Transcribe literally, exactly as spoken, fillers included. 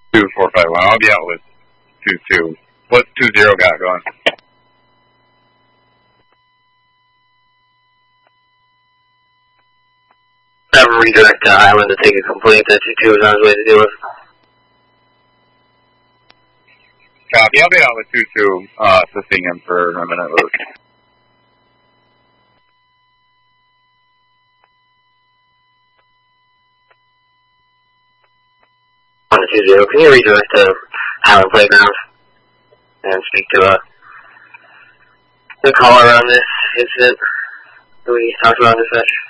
two four five one. I'll be out with two two. What's two zero got going? Have a redirect to Island to take a complaint that two two is on his way to deal with. Copy. I'll be out with two two, uh, assisting him for a minute. one two zero, can you redirect to Highland Playground and speak to uh, the caller on this incident that we talked about in dispatch?